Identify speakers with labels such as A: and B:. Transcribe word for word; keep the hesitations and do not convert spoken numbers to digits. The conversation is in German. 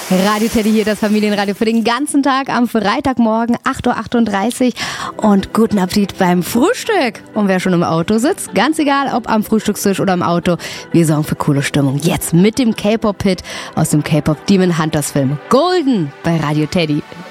A: Radio Teddy hier, das Familienradio für den ganzen Tag am Freitagmorgen, acht Uhr achtunddreißig und guten Appetit beim Frühstück. Und wer schon im Auto sitzt, ganz egal, ob am Frühstückstisch oder im Auto, wir sorgen für coole Stimmung. Jetzt mit dem K-Pop-Hit aus dem K-Pop Demon Hunters Film Golden bei Radio Teddy.